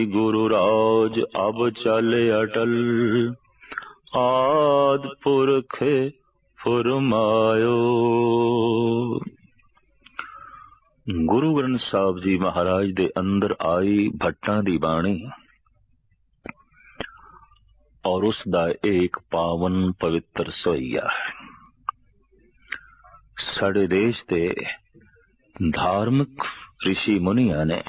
गुरु राज अब चले अटल, आद पुरख फुरमायो। गुरु ग्रंथ साहब जी महाराज दे अंदर आई भट्टां दी बाणी और उसदा एक पावन पवित्र सवैया है। साडे देश दे धार्मिक ऋषि मुनिया ने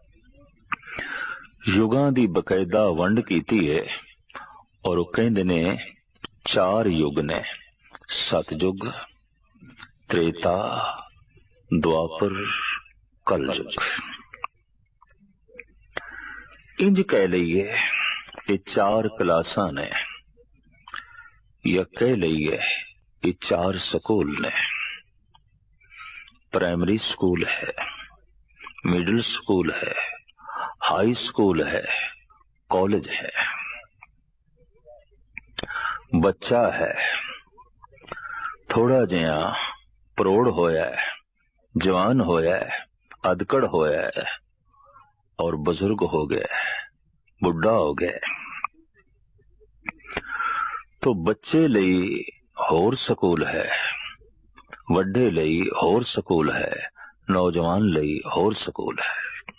युगां दी बकायदा वंड कीती है और वो कहंदे ने 4 युग ने, सतयुग, त्रेता, द्वापर, कलयुग। इंज कह लीए ये 4 क्लासां ने, या कह लीए ये 4 स्कूल ने। प्राइमरी स्कूल है, मिडिल स्कूल है, हाई स्कूल है, कॉलेज है। बच्चा है, थोड़ा जिहा परोड़ होया है, जवान होया है, अधकड़ होया है और बुजुर्ग हो गया है, बुढ़ा हो गया। तो बच्चे लई होर स्कूल है, वड्डे लई होर स्कूल है, नौजवान लई होर स्कूल है।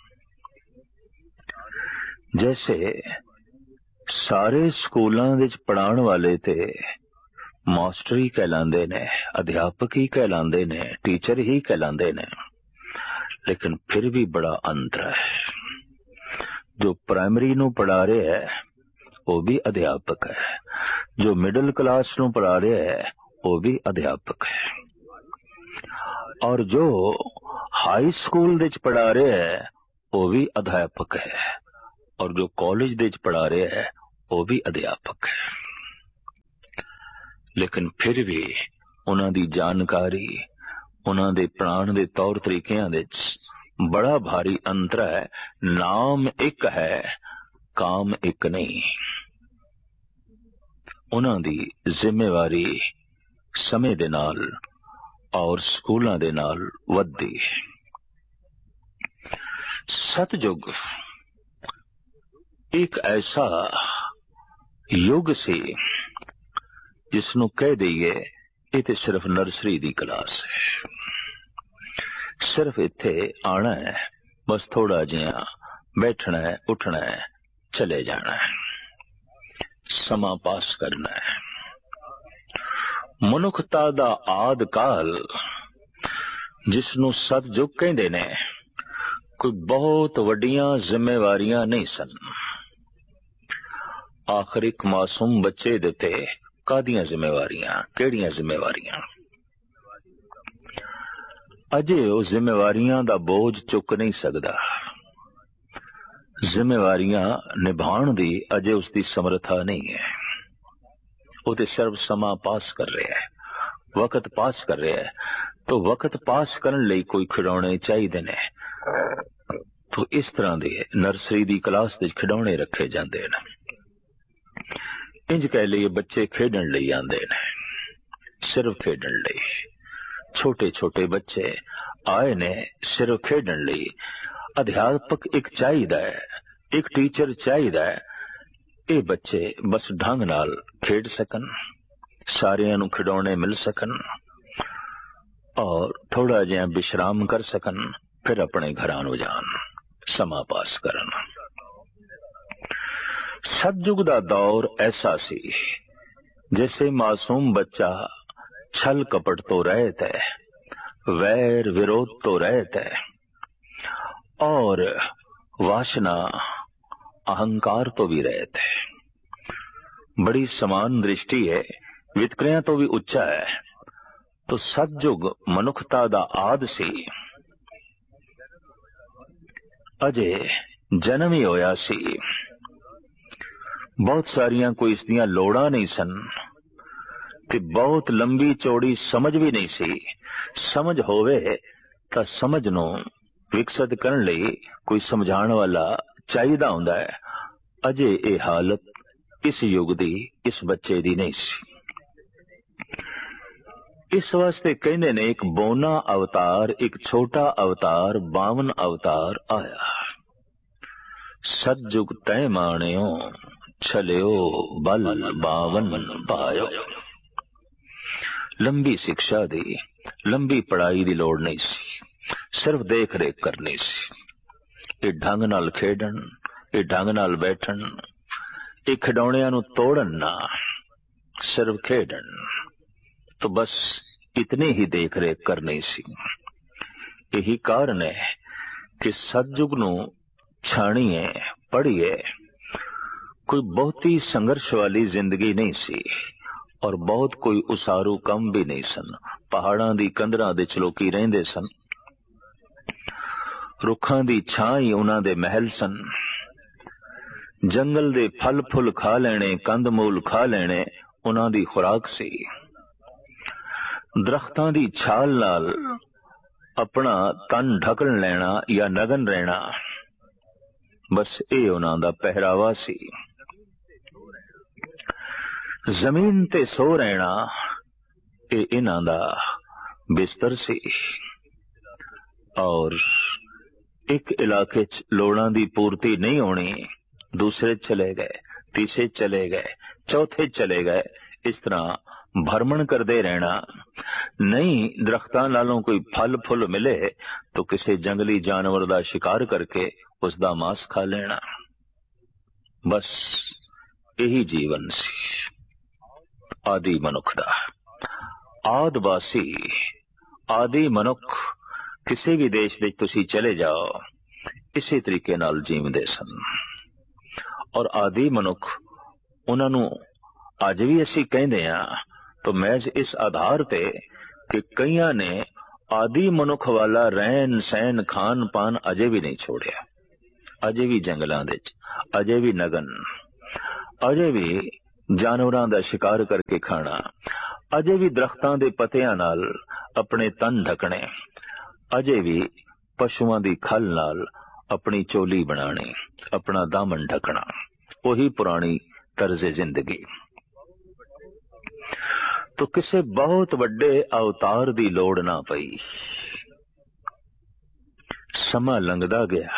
जैसे सारे स्कूलों विच पढ़ाने वाले ते मास्टर ही कहलांदे ने, अध्यापक ही कहलांदे ने, टीचर ही कहलांदे ने, लेकिन फिर भी बड़ा अंतर है। जो प्राइमरी नू पढ़ा रहे है वो भी अध्यापक है, जो मिडिल क्लास नू पढ़ा रहे है वो भी अध्यापक है, और जो हाई स्कूल विच पढ़ा रहे है वो भी अध्यापक है, और जो कॉलेज विच पढ़ा रहे है वो भी अध्यापक है। लेकिन फिर भी उन्हां दी जानकारी, उन्हां दे पढ़ाण दे तौर तरीकिਆਂ दे बड़ा भारी अंतर है। नाम एक है, काम एक नहीं। उन्हां दी जिम्मेवारी समय दे नाल और स्कूलों दे नाल वधदी है। सतयुग एक ऐसा युग सी जिसनों कह दईए ये तो सिर्फ नर्सरी दी क्लास है। सिर्फ इत्थे आना है, बस थोड़ा जिहा बैठना है, उठना है, चले जाना है, समा पास करना है। मनुखता दा आद काल जिसनों सतयुग कहंदे ने, कोई बहुत वड्डियां जिम्मेवारियां नहीं सन। आखिर एक मासूम बच्चे देते कादियां जिम्मेवारियां, केड़ियां जिम्मेवारियां? अजे वो जिम्मेवारियां दा बोझ चुक नहीं सकदा। जिम्मेवारियां निभाण दी अजे उसकी समर्था नहीं है। वो तो सिर्फ समा पास कर रहा है, वक्त पास कर रहा है। तो वक्त पास करने लई कोई खिडौने चाहिए ने, तो इस तरह दे नर्सरी दी क्लास दे खिडौने रखे जाते हैं। इंज कह लीए बच्चे खेडण लई आंदे ने, सिर्फ खेडण लई। छोटे छोटे बच्चे आए ने सिर्फ खेडण लई। अध्यापक एक चाहिदा है, एक टीचर चाहिदा है। ये बच्चे बस ढंग नाल खेड सकन, सारियां नू खिडौने मिल सकन और थोड़ा जिहा विश्राम कर सकन, फिर अपने घरां नू जान, समा पास करन। सतयुग दा दौर ऐसा सी जैसे मासूम बच्चा छल कपट तो रहत है, वैर विरोध तो रहत है, और वासना अहंकार तो भी रहत है। बड़ी समान दृष्टि है, वितकरियां तो भी उच्चा है। तो सतयुग मनुखता दा आद सी। अजे जन्म ही होया सी, बहुत सारियां कोई इसदियां लोड़ां नहीं सन, ते बहुत लंबी चौड़ी समझ भी नहीं सी। समझ होवे तां समझ नूं विकसित करन लई कोई समझाण वाला चाहिदा हुंदा है। अजे ये हालत इस युग दी, इस बच्चे दी नहीं सी। इस वास्ते कहंदे ने एक बोना अवतार, एक छोटा अवतार, 52 अवतार आया। सतजुग तय माणियो छलियो बल 52 पायो। लंबी शिक्षा दी लंबी पढ़ाई दी लोड़ नहीं सी, सिर्फ देख रेख करनी सी। ये ढंग नाल खेडन, ये ढंग नाल बैठन, ये खिडौणियां नूं तोड़न ना, सिर्फ खेडन। तो बस इतनी ही देख रेख करनी सी। यही कारण है कि सतजुग नूं छाणीए पढ़िए। कोई बहुती संघर्ष वाली जिंदगी नहीं सी और बहुत कोई उसारू कम भी नहीं सन। पहाड़ां दी कंधरां दे चलोकी रहिंदे सन, रुखां दी छां ही उन्हां दे महल सन। जंगल दे फल फुल खा लेने, कंद मूल खा लेने उन्हां दी खुराक सी। दरख्तां दी छाल नाल अपना तन ढकण लेना या नगन रहना, बस ये उन्हां दा पहरावा सी। जमीन ते सो रहना ये इन्हां दा बिस्तर सी। और एक इलाके च लोड़ां दी पूर्ति नहीं होनी, दूसरे चले गए, तीसरे चले गए, चौथे चले गए, इस तरह भ्रमण करते रहना। नहीं दरख्तां नालों कोई फल फुल मिले तो किसी जंगली जानवर दा शिकार करके उसदा मांस खा लेना। बस यही जीवन सी आदि मनुख दा। आदवासी आदि मनुख किसी भी देश विच तुसी चले जाओ इसी तरीके नाल जीवदे सन। और आदि मनुख उन्हां नूं अज भी असी कहंदे आ तो महज इस आधार ते कि कईयां ने आदि मनुख वाला रहन सहन खान पान अजे भी नहीं छोड़िया। अजे भी जंगलां दे विच, अजे भी नगन, अजे भी जानवरां दा शिकार करके खाना, अजे भी दरख्तां दे पत्तियां नाल अपने तन ढकने, अजे भी पशुआं दी खल नाल अपनी चोली बनानी, अपना दामन ढकना। वही पुरानी तर्जे जिंदगी। तो किसे बहुत वड्डे अवतार दी लोड़ ना पई। समा लंघदा गया।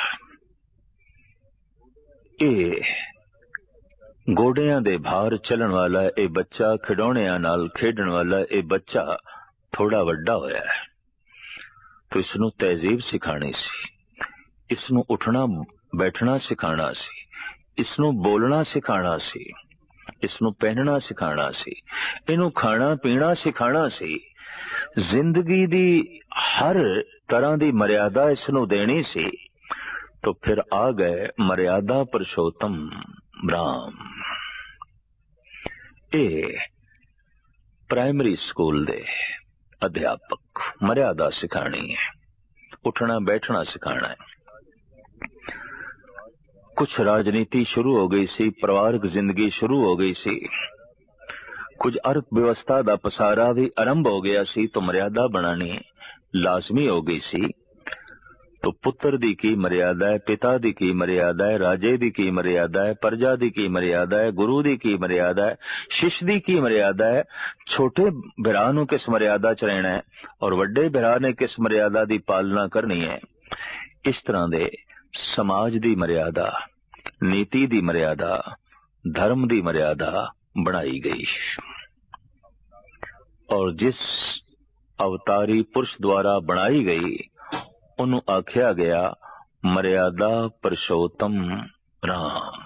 ए गोडियां दे भार चलन वाला ए बच्चा, खिडौणियां नाल खेडण वाला ए बच्चा थोड़ा वड्डा होया है तो इसनू तहजीब सिखानी सी, इसनू उठना बैठना सिखाना सी, इसनू बोलना सिखाना सी, इसनू पहनना सिखाना सी, इनू खाना पीना सिखाना सी। जिंदगी दी हर तरह दी मर्यादा इसनू देनी सी। तो फिर आ गए मर्यादा पुरुषोत्तम राम। ए प्राइमरी स्कूल दे अध्यापक मर्यादा सिखानी है, उठना बैठना सिखाना है। कुछ राजनीति शुरू हो गई सी, परिवारक जिंदगी शुरू हो गई सी, कुछ अर्थव्यवस्था दा पसारा भी आरंभ हो गया सी तो मर्यादा बनानी लाजमी हो गई सी। तो पुत्र दी की मर्यादा है, पिता दी की मर्यादा है, राजे दी की मर्यादा है, प्रजा दी की मर्यादा है, गुरु दी की मर्यादा है, शिष्य दी की मर्यादा है। छोटे भरा नूं किस मर्यादा च रहना है और वड्डे भरा ने किस मर्यादा दी पालना करनी है। इस तरह दे समाज दी मर्यादा, नीति दी मर्यादा, धर्म दी मर्यादा बनाई गई। और जिस अवतारी पुरुष द्वारा बनाई गई उन्हों आख्या गया मर्यादा पुरुषोत्तम राम।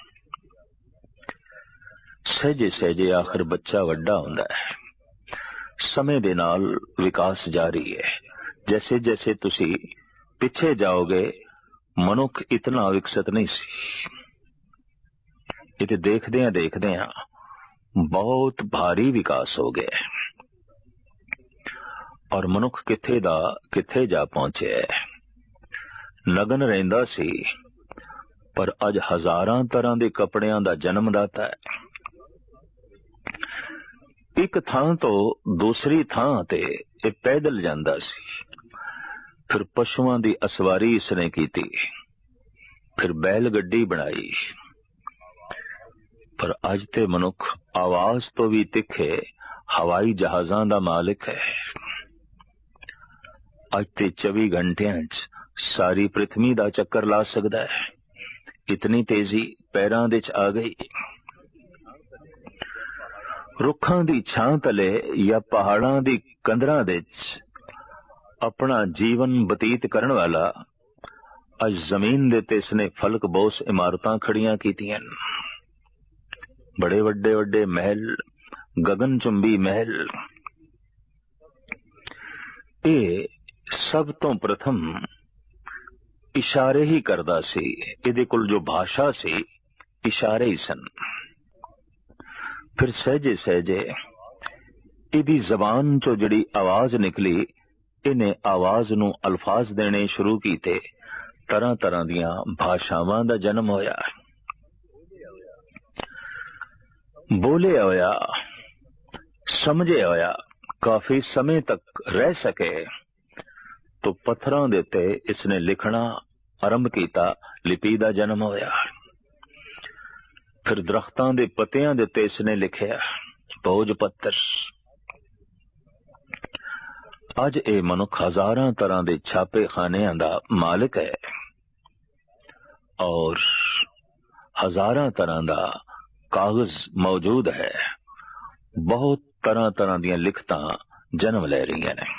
सहजे सहजे आखिर बच्चा वड्डा हुंदा है। समय दे नाल विकास जारी है। जैसे जैसे तुसी पिछे जाओगे मनुख इतना विकसित नहीं सी। इते देखदे बहुत भारी विकास हो गया और मनुख किथे दा किथे जा पहुंचे है। नगन रहिंदा सी पर अज हजारां तरह दे कपड़ियां दा जन्मदाता है। एक थां तो दूसरी थां ते ये पैदल जांदा सी, फिर पशुआं दी असवारी इसने कीती, फिर बैल गड्डी बनाई। पर अज ते मनुख आवाज तो भी तिखे हवाई जहाजां दा मालिक है। अज ते 24 घंटियां च सारी पृथ्वी दा चक्कर ला सकदा है। इतनी तेजी पैरां दे च आ गई। रुखां दी छां तले या पहाड़ां दी कंदरां दे च अपना जीवन बतीत करन वाला अज जमीन दे ते इसने फलक बोस इमारतां खड़ियां कीतियां। बड़े वड्डे वड्डे महल, गगन चुंबी महल। ये सब तो प्रथम इशारे ही करदा सी। इहदे कोल जो भाषा सी इशारे ही सन। फिर सहजे सहजे इहदी जबान चो जिहड़ी आवाज निकली, इन्हें आवाज नूं अल्फाज देने शुरू कीते। तरह तरह दियां भाषावां दा जन्म होया। बोले होया, समझे होया, काफी समय तक रह सके तो पत्थरां दे उत्ते इसने लिखना आरंभ कीता। लिपि दा जन्म होया। फिर दरख्तां दे पत्तियां दे उत्ते इसने लिखिया भोज पत्तर। अज ए मनुख हजारां तरह दे छापे खानियां दा मालिक है और हजारां तरह दा कागज मौजूद है। बहुत तरह तरह दियां लिखतां जन्म ले रही ने।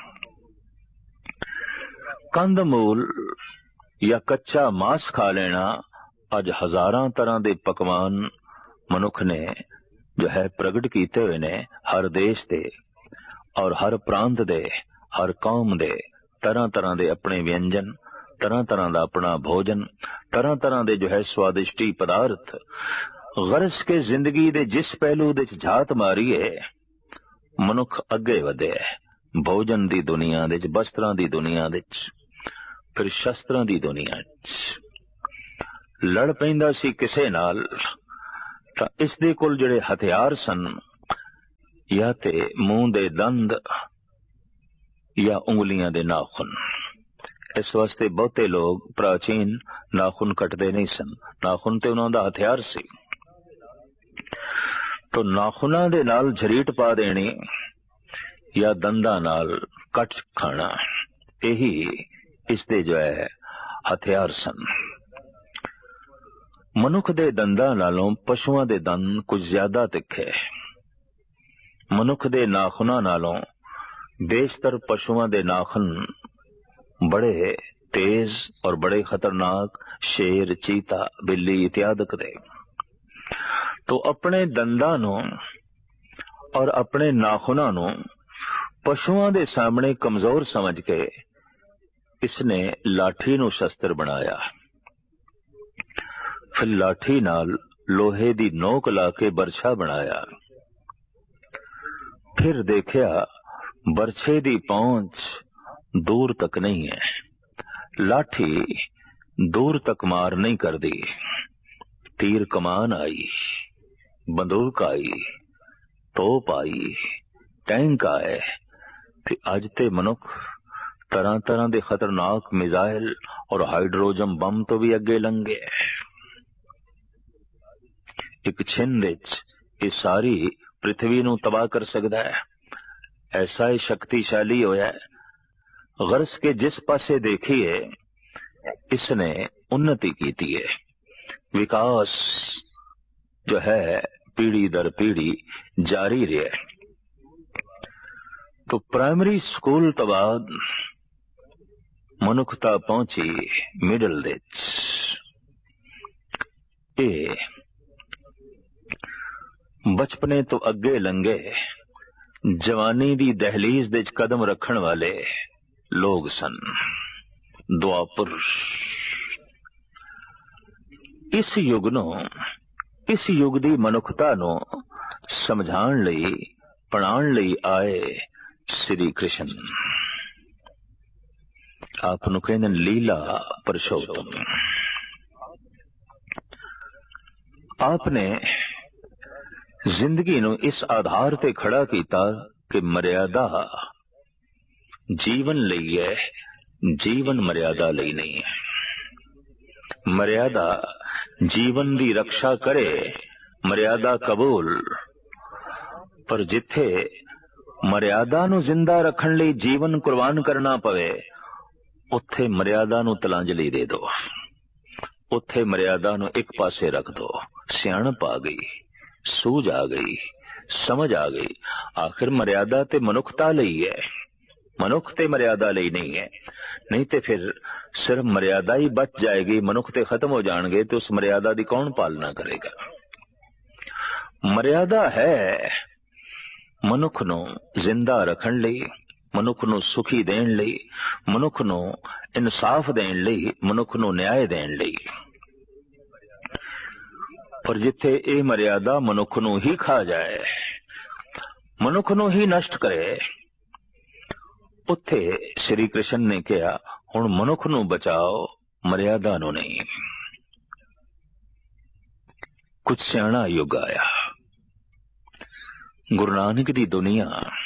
कंद मूल या कच्चा मांस खा लेना अज हजारां तरह दे पकवान मनुख ने जो है प्रगट कीते हुए ने। हर देश दे और हर प्रांत दे, हर कौम दे तरह तरह दे अपने व्यंजन, तरह तरह दा अपना भोजन, तरह तरह दे जो है स्वादिष्टी पदार्थ। गरज के जिंदगी दे जिस पहलू दे झात मारीए मनुख अगे वधे। भोजन दी दुनिया दे, वस्त्रां दी दुनिया दे, फिर शस्त्रां दी दुनिया च लड़ पैंदा सी किसे नाल तां इसदे कोल जिहड़े हथियार सन या ते मूंह दे दंद या उंगलियां दे नाखून। इस वास्ते बहुते लोग प्राचीन नाखून कटदे नहीं सन। नाखून ते उन्हां दा हथियार सी। तो नाखूनां दे नाल झरीट पा देनी या दंदा नाल कट खाना, यही इसदे जो है हथियार सन। मनुख दे दंदा नालों पशुआं दे दंद कुछ ज्यादा तिखे। मनुख दे नाखूनां नालों बेशतर पशुआं दे नाखून बड़े तेज और बड़े खतरनाक। शेर, चीता, बिल्ली इत्यादि दे तो अपने दंदां नूं और अपने नाखूनां नूं पशुआं दे सामने कमजोर समझ के इसने लाठी नूं शस्त्र बनाया। फिर लाठी नाल लोहे दी नोक लाके बरछा बनाया। फिर देखिया बरछे दी पहुंच दूर तक नहीं है। लाठी दूर तक मार नहीं कर दी। तीर कमान आई, बंदूक आई, तोप आई, टैंक आए। अज ते मनुख तरह तरह दे खतरनाक मिसाइल और हाइड्रोजन बम तो भी अगे लंघे। एक छिन विच ये सारी पृथ्वी नूं तबाह कर सकदा है। ऐसा ही शक्तिशाली होया है। गरज के जिस पासे देखिए इसने उन्नति की है। विकास जो है पीढ़ी दर पीढ़ी जारी रहे। तो प्राइमरी स्कूल तो बाद मनुखता पहुंची मिडल दे। बचपने तो अगे लंघे जवानी दी दहलीज दे कदम रखण वाले लोग सन। द्वापर इस युग दी मनुखता नूं समझाण लई, पढ़ाण लई आए श्री कृष्ण। आप नूं कहंदे लीला पुरुषोत्तम। आपने जिंदगी नूं इस आधार ते खड़ा कीता कि मर्यादा जीवन लई है, जीवन मर्यादा लई नहीं है। मर्यादा जीवन दी रक्षा करे, मर्यादा कबूल। पर जिथे मर्यादा नूं जिंदा रखण लई जीवन कुर्बान करना पवे, उत्थे मर्यादा नूं तलांजलि दे दो। उत्थे मर्यादा नूं एक पासे रख दो। सियाणप आ गई, सूझ आ गई, समझ आ गई। आखिर मर्यादा ते मनुखता लई है, मनुख ते मर्यादा लई नहीं है। नहीं तो फिर सिर्फ मर्यादा ही बच जाएगी, मनुख ते खत्म हो जाएंगे, तो उस मर्यादा की कौन पालना करेगा। मर्यादा है मनुख नूं जिंदा रखण लई, मनुख नूं सुखी देण लई, मनुख नूं इंसाफ देण लई, मनुख नूं न्याय देण लई। पर जिथे ये मर्यादा मनुख नूं ही खा जाए, मनुख नूं ही नष्ट करे, उत्थे श्री कृष्ण ने कहा हुण मनुख नूं बचाओ, मर्यादा नूं नहीं। कुछ सियाणा युग आया, गुरु नानक दी दुनिया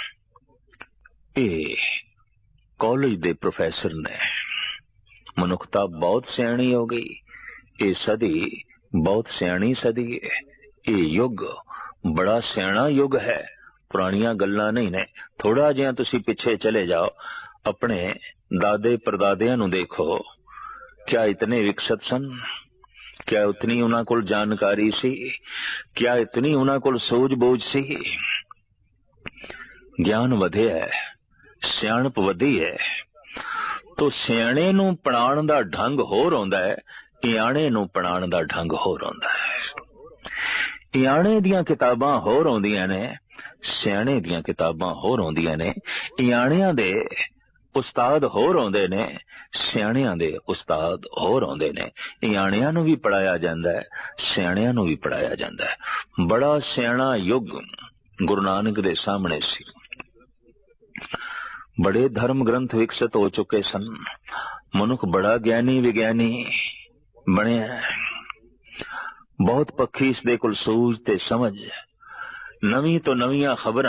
ये कॉलेज दे प्रोफेसर ने, मनुखता बहुत सियाणी हो गई, ये सदी बहुत सियाणी सदी है, ये युग बड़ा सियाणा युग है। पुरानियां गल्लां नहीं ने। थोड़ा जिहा तुसी पिछे चले जाओ, अपने दादे परदादियां नूं देखो, क्या इतने विकसित सन? क्या उतनी उन्हां कोल जानकारी सी? क्या इतनी उन्हां कोल सूझ-बूझ सी? ज्ञान वधिया है, सियाणप वधी है, तो सियाणे नूं पढ़ाउण दा ढंग होर आउंदा है, इयाणे नूं पढ़ाउण दा ढंग होर आउंदा है। इयाणे दियां किताबां होर आउंदियां ने, सियाणे दियां किताबां होर आउंदियां ने। इयाणियां दे उस्ताद होर आउंदे ने, सियाणियां दे उस्ताद होर आउंदे ने। इयाणियां नूं भी पढ़ाया जांदा है, सियाणियां नूं भी पढ़ाया जांदा है। बड़ा सियाणा युग गुरु नानक दे सामने सी। बड़े धर्म ग्रंथ विकसित हो चुके सन, मनुख बड़ा ज्ञानी विज्ञानी बनिया, बहुत पक्खी इसदे कोल सूझ ते समझ, नवीं तो नवीं खबर